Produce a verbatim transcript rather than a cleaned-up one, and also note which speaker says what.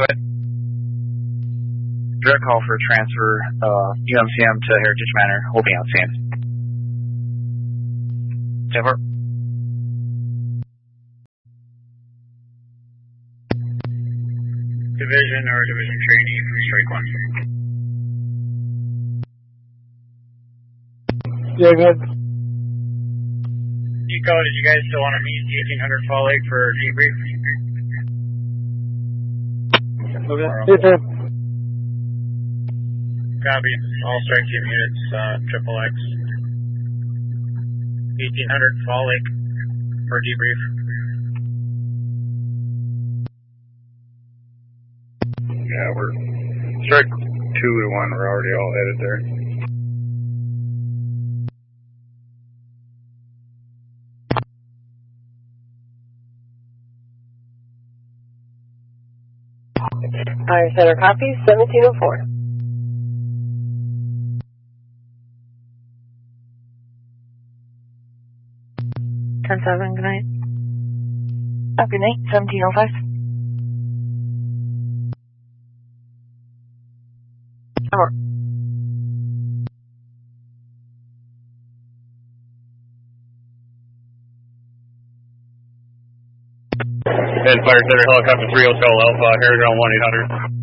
Speaker 1: go ahead.
Speaker 2: Direct call for transfer, uh, U M C M to Heritage Manor, holding out sand.
Speaker 1: Over.
Speaker 2: Division or division trainee for strike one.
Speaker 3: Yeah, good.
Speaker 2: Eco, did you guys still want to meet eighteen hundred Fall Lake for debrief?
Speaker 3: Okay. Yes, sir.
Speaker 2: Copy. All strike team units, uh, triple X. eighteen hundred Fall Lake for debrief.
Speaker 4: Yeah, we're strike two to one. We're already all headed there.
Speaker 5: Fire Center copy, seventeen oh four. ten seven, good night. Oh, good night, seventeen oh five. Over.
Speaker 4: And Fire Center Helicopter three Hotel Alpha, Air Ground one eight hundred.